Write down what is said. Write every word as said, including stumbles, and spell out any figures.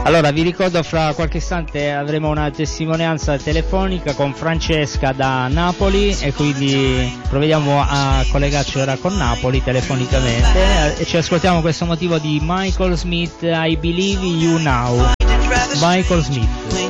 Allora vi ricordo, fra qualche istante avremo una testimonianza telefonica con Francesca da Napoli, e quindi proviamo a collegarci ora con Napoli telefonicamente e ci ascoltiamo questo motivo di Michael Smith, I Believe You Now. Michael Smith.